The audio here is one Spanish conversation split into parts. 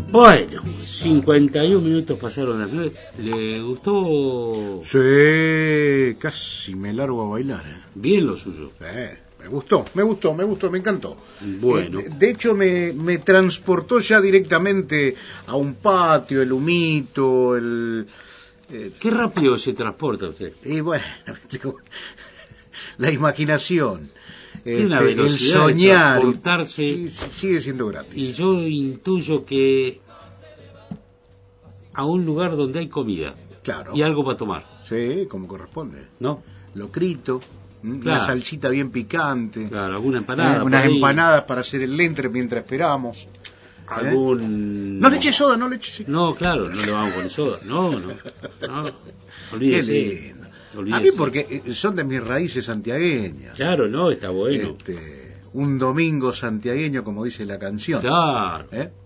Bueno, 51 minutos pasaron las 9. ¿Le gustó? Sí, casi me largo a bailar. Bien lo suyo. Me gustó, me encantó. Bueno. De hecho, me transportó ya directamente a un patio, el humito, Qué rápido se transporta usted. Y bueno, la imaginación. Tiene una velocidad el soñar, de transportarse. Sí, sigue siendo gratis. Y yo intuyo que a un lugar donde hay comida. Claro. Y algo para tomar. Sí, como corresponde. ¿No? Locrito, claro. Una salsita bien picante. Claro, alguna empanada. Unas empanadas para hacer el entre mientras esperamos. Algún... No le eche soda, no le eche. No, claro, no le vamos a poner soda. No. Olvídese. Qué lindo. Olvídese. A mí porque son de mis raíces santiagueñas. Claro, no, está bueno. Un domingo santiagueño, como dice la canción. Claro.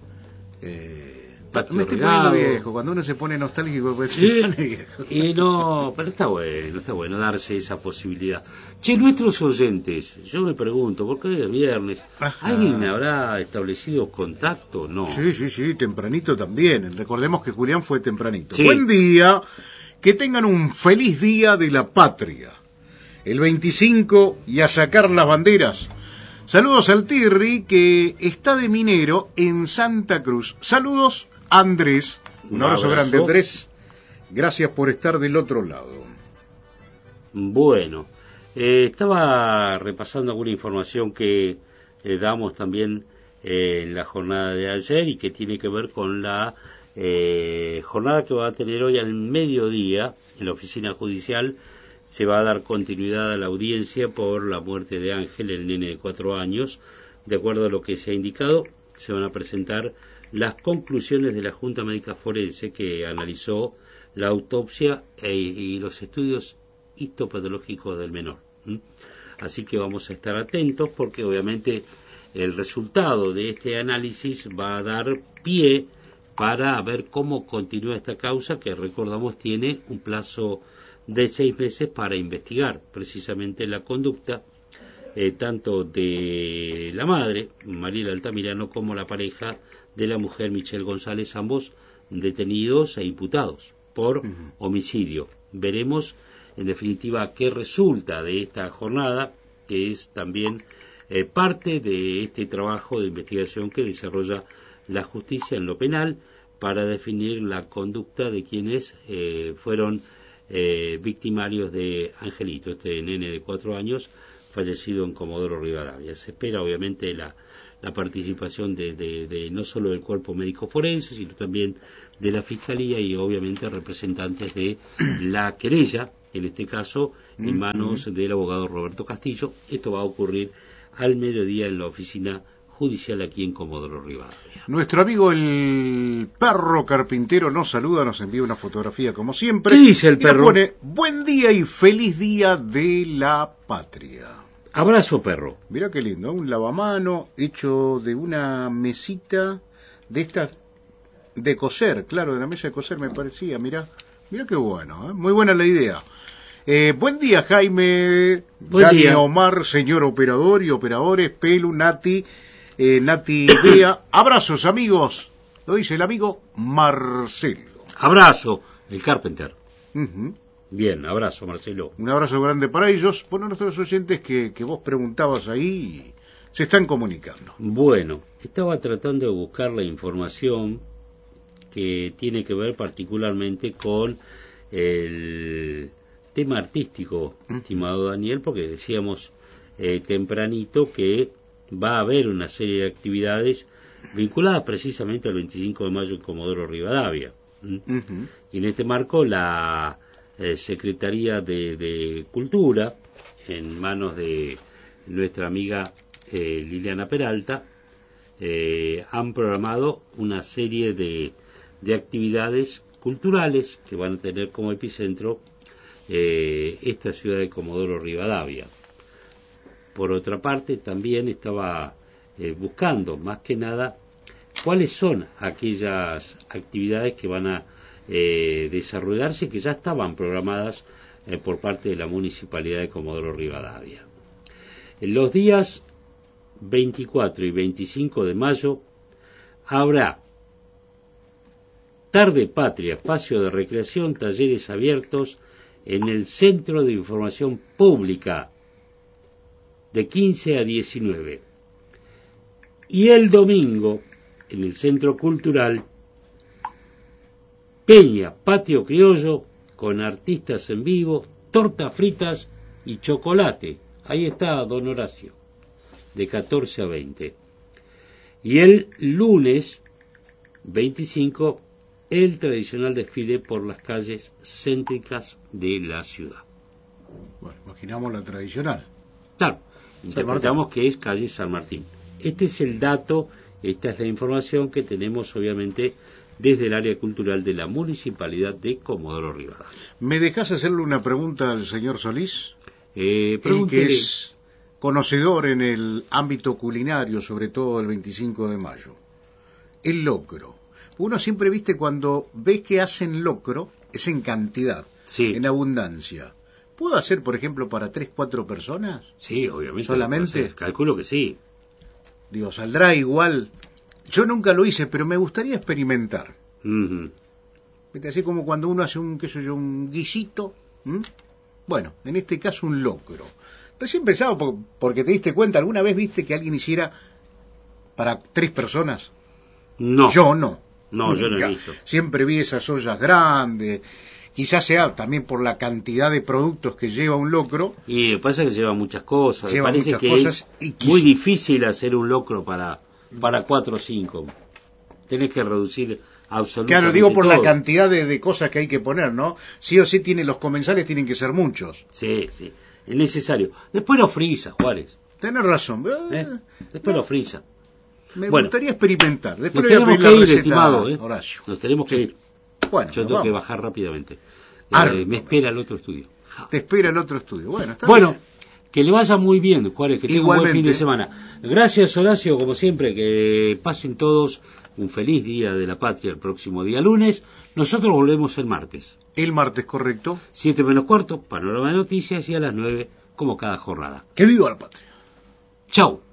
Me estoy poniendo viejo. Cuando uno se pone nostálgico, pues sí. se pone viejo. Y no, pero está bueno darse esa posibilidad. Che, nuestros oyentes, yo me pregunto, porque hoy es viernes, ¿alguien habrá establecido contacto? No. Sí, tempranito también. Recordemos que Julián fue tempranito. Sí. Buen día, que tengan un feliz día de la patria. El 25 y a sacar las banderas. Saludos al Tirri, que está de minero en Santa Cruz. Saludos, Andrés. Un abrazo grande, Andrés. Gracias por estar del otro lado. Bueno, estaba repasando alguna información que damos también en la jornada de ayer y que tiene que ver con la jornada que va a tener hoy al mediodía en la oficina judicial. Se va a dar continuidad a la audiencia por la muerte de Ángel, el nene de 4 años. De acuerdo a lo que se ha indicado, se van a presentar las conclusiones de la Junta Médica Forense que analizó la autopsia y los estudios histopatológicos del menor. Así que vamos a estar atentos porque obviamente el resultado de este análisis va a dar pie para ver cómo continúa esta causa que, recordamos, tiene un plazo de 6 meses para investigar precisamente la conducta tanto de la madre, Mariela Altamirano, como la pareja de la mujer, Michelle González, ambos detenidos e imputados por homicidio. Veremos, en definitiva, qué resulta de esta jornada, que es también parte de este trabajo de investigación que desarrolla la justicia en lo penal para definir la conducta de quienes fueron victimarios de Angelito, este nene de 4 años fallecido en Comodoro Rivadavia. Se espera obviamente la participación de no solo del cuerpo médico forense, sino también de la Fiscalía y obviamente representantes de la querella, en este caso en manos del abogado Roberto Castillo. Esto va a ocurrir al mediodía en la oficina judicial aquí en Comodoro Rivadavia. Nuestro amigo el perro carpintero nos saluda, nos envía una fotografía como siempre. ¿Qué dice el perro? Nos pone: buen día y feliz día de la patria. Abrazo, perro. Mirá qué lindo, un lavamano hecho de una mesita de estas de coser, claro, de la mesa de coser me parecía, mirá qué bueno, muy buena la idea. Buen día, Jaime, buen Dani, día. Omar, señor operador y operadores, Pelu, Nati, Nati Bea. Abrazos, amigos, lo dice el amigo Marcelo. Abrazo, el Carpenter. Uh-huh. Bien, abrazo, Marcelo. Un abrazo grande para ellos. Bueno, nuestros oyentes que vos preguntabas ahí se están comunicando. Bueno, estaba tratando de buscar la información que tiene que ver particularmente con el tema artístico, estimado Daniel, porque decíamos tempranito que va a haber una serie de actividades vinculadas precisamente al 25 de mayo en Comodoro Rivadavia. Y en este marco la Secretaría de Cultura, en manos de nuestra amiga Liliana Peralta, han programado una serie de actividades culturales que van a tener como epicentro esta ciudad de Comodoro Rivadavia. Por otra parte, también estaba buscando más que nada cuáles son aquellas actividades que van a desarrollarse, que ya estaban programadas por parte de la Municipalidad de Comodoro Rivadavia. En los días 24 y 25 de mayo habrá Tarde Patria, espacio de recreación, talleres abiertos en el Centro de Información Pública, de 15 a 19. Y el domingo, en el Centro Cultural, Peña, patio criollo, con artistas en vivo, tortas fritas y chocolate. Ahí está don Horacio, de 14 a 20. Y el lunes 25, el tradicional desfile por las calles céntricas de la ciudad. Bueno, imaginamos la tradicional. Claro, interpretamos que es calle San Martín. Este es el dato, esta es la información que tenemos obviamente desde el área cultural de la Municipalidad de Comodoro Rivadavia. ¿Me dejás hacerle una pregunta al señor Solís? El Pregúntele. que es conocedor en el ámbito culinario, sobre todo el 25 de mayo. El locro. Uno siempre, viste, cuando ve que hacen locro, es en cantidad, Sí. en abundancia. ¿Puedo hacer, por ejemplo, para 3, 4 personas? Sí, obviamente. ¿Solamente? Calculo que sí. Digo, saldrá igual. Yo nunca lo hice, pero me gustaría experimentar. Ujú. ¿Viste? Así como cuando uno hace un, qué sé yo, un guisito. Bueno, en este caso un locro. Recién pensaba, porque te diste cuenta, ¿alguna vez viste que alguien hiciera para 3 personas? No. Yo no. No, yo no he Nunca. visto. Siempre vi esas ollas grandes. Quizás sea también por la cantidad de productos que lleva un locro. Y me pasa que lleva muchas cosas. Lleva Me parece muchas que cosas es y muy difícil hacer un locro para 4 o 5. Tenés que reducir absolutamente Claro, digo por la todo. cantidad de cosas que hay que poner, ¿no? Sí o sí los comensales tienen que ser muchos. Sí, sí. Es necesario. Después lo frisa, Juárez. Tenés razón. Después lo frisa. Me Bueno, gustaría experimentar. Después Nos le voy a tenemos pedir la que ir, receta estimado. a Horacio. Nos tenemos que ir. Bueno, Yo nos tengo que vamos. bajar rápidamente. Arre. Me espera el otro estudio. Te espera el otro estudio. Bueno, está Bueno, bien. que le vaya muy bien, Juárez, que tenga un buen Igualmente. fin de semana. Gracias, Horacio, como siempre, que pasen todos un feliz Día de la Patria el próximo día lunes. Nosotros volvemos el martes. El martes, correcto. 7 menos cuarto, panorama de noticias, y a las 9, como cada jornada. Que viva la patria. Chau.